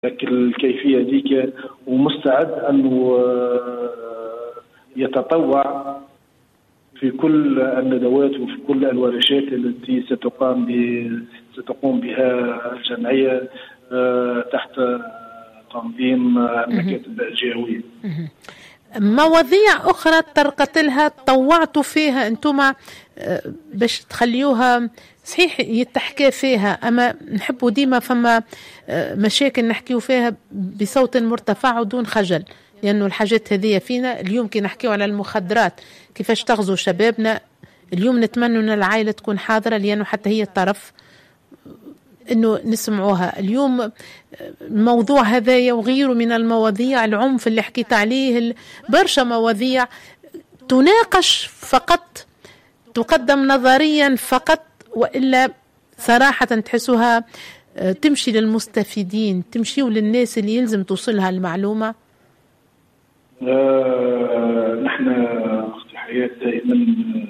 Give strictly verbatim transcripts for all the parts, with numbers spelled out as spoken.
الكيفية ذيك، ومستعد أنه يتطوع في كل الندوات وفي كل الورشات التي ستقام ستقوم بها الجمعية تحت تنظيم المكاتب الجهوية. مواضيع أخرى طرقت لها طوعتوا فيها أنتم باش تخليوها صحيح يتحكى فيها، أما نحبوا ديما فما مشاكل نحكيو فيها بصوت مرتفع ودون خجل، لأنه الحاجات هذه فينا. اليوم كي نحكيو على المخدرات كيفاش تغزو شبابنا، اليوم نتمنى أن العائلة تكون حاضرة، لأنه حتى هي الطرف انه نسمعوها اليوم. الموضوع هذايا وغيره من المواضيع، العنف اللي حكيت عليه، برشا مواضيع تناقش فقط، تقدم نظريا فقط، وإلا صراحة تحسوها تمشي للمستفيدين، تمشي للناس اللي يلزم توصلها المعلومة. آه نحن أختي حياة دائما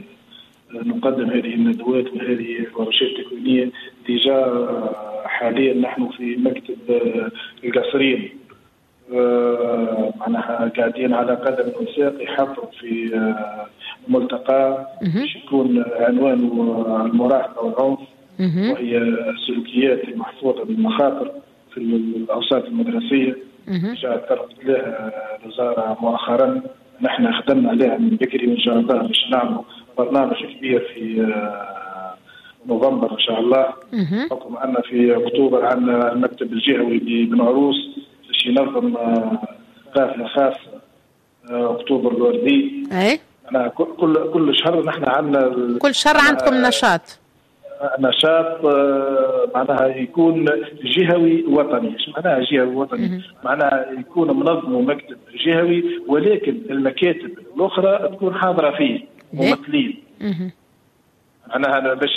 نقدم هذه الندوات وهذه الورشات التكوينية. ديجا حاليا نحن في مكتب القصرين آه معناها قاعدين على قدم وساق يحضر في آه ملتقى يكون عنوانه المراهقة والعنف، وهي السلوكيات المحفوظة بالمخاطر في الأوساط المدرسية. جاء طرقت لها الوزارة مؤخرا، نحن خدمنا عليها من بكري، وإن شاء الله باش نعملوا برنامج كبير في نوفمبر إن شاء الله، حكم أن في أكتوبر عندنا المكتب الجهوي ببن عروس باش ينظم قافلة خاصة أكتوبر الوردي. أي أنا كل كل شهر نحن عندنا كل شهر عندكم نشاط نشاط معناها يكون جهوي وطني. ايش معناها جهوي وطني؟ معناها يكون منظم مكتب جهوي، ولكن المكاتب الأخرى تكون حاضرة فيه ممثلين. معناها باش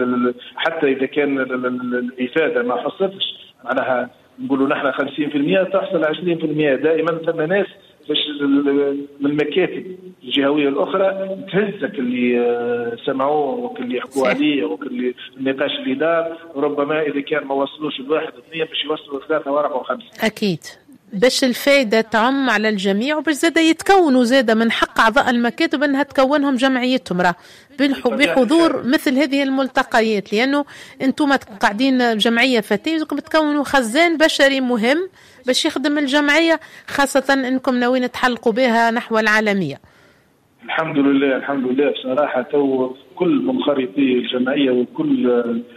حتى إذا كان الإفادة ما حصلتش، معناها نقولوا نحن خمسين بالمئة تحصل عشرين بالمئة. دائما ثم ناس باش من المكاتب الجهوية الأخرى تهزك اللي سمعوه واللي يحكوا عليه واللي النقاش اللي دار، ربما إذا كان ما وصلوش الواحد اثنين باش يوصلوا ثلاثة وأربعة وخمسة. أكيد باش الفائدة تعم على الجميع، وباش زادة يتكونوا زادة من حق أعضاء المكاتب أنها تكونهم جمعيتهم راه بحضور مثل هذه الملتقيات، لأنه أنتم قاعدين جمعية فتاة تكونوا خزان بشري مهم باش يخدم الجمعية، خاصة أنكم ناويين تحلقوا بها نحو العالمية. الحمد لله الحمد لله. بصراحة تو كل منخرطي الجمعية وكل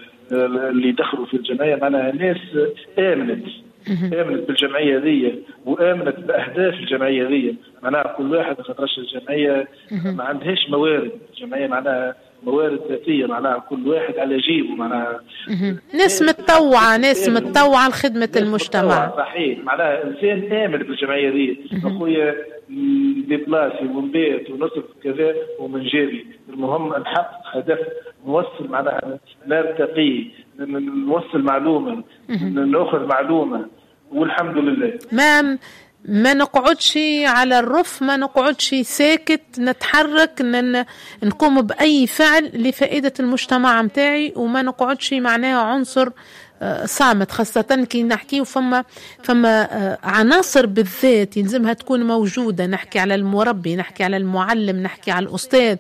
اللي دخلوا في الجمعية معنا ناس آمنت آمنت بالجمعية ذي وآمنت بأهداف الجمعية ذي. معناها كل واحد خاطرش الجمعية ما عندهاش موارد، الجمعية معناها موارد ذاتية، معناها كل واحد على جيبه، معناها ناس متطوعة ناس متطوعة لخدمة المجتمع. صحيح، معناها إنسان آمن بالجمعية ذي. أخويا ديبلاسي ومبيت ونصف كذا ومن جيبي، المهم نحقق هدف، نوصل معناها نرتقي، نوصل معلومة، نأخذ معلومة، والحمد لله. ما ما نقعدش على الرف، ما نقعدش ساكت، نتحرك، نن نقوم بأي فعل لفائدة المجتمع متاعي، وما نقعدش معناها عنصر صامت، خاصة كي نحكي فما فما عناصر بالذات يلزمها تكون موجودة. نحكي على المربي، نحكي على المعلم، نحكي على الأستاذ،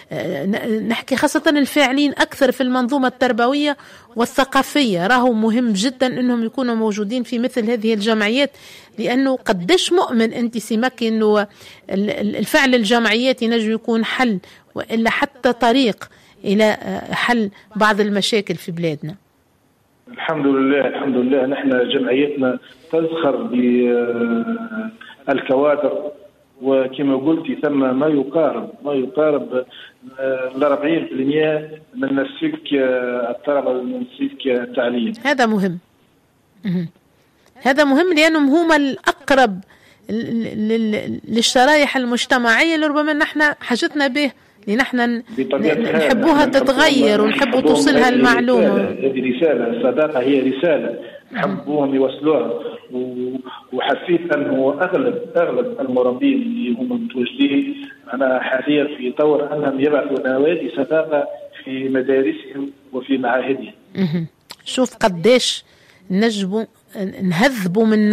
نحكي خاصة الفاعلين أكثر في المنظومة التربوية والثقافية. راهو مهم جدا أنهم يكونوا موجودين في مثل هذه الجمعيات، لأنه قدش مؤمن أنت سمكي أنه الفعل الجمعيات ينجم يكون حل، وإلا حتى طريق إلى حل بعض المشاكل في بلادنا. الحمد لله الحمد لله. نحن جمعيتنا تزخر بالكوادر، وكما قلتي ثم ما يقارب ما يقارب ل أربعين بالمئة من السلك الطلبة من السلك التعليم. هذا مهم. هذا مهم لأنهم هم الأقرب للشرائح المجتمعية اللي ربما نحن حاجتنا به، لنحن نحبوها تتغير ونحبوا توصلها المعلومة. هذه رسالة، الصداقة هي رسالة نحبوهم يوصلوها. وحسيت أنه أغلب أغلب المربين اللي هم متواجدين أنا حاليا في طور أنهم يبعثوا نوادي صداقة في مدارسهم وفي معاهدهم. شوف قديش نجموا نهذبوا من